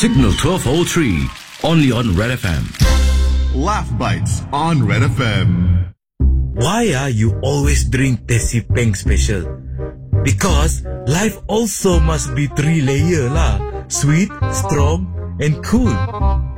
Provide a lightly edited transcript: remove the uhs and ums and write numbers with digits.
Signal 1203, only on Red FM. Laugh Bites on Red FM. Why are you always drink Teh Peng special? Because life also must be 3 layer lah. Sweet, strong and cool.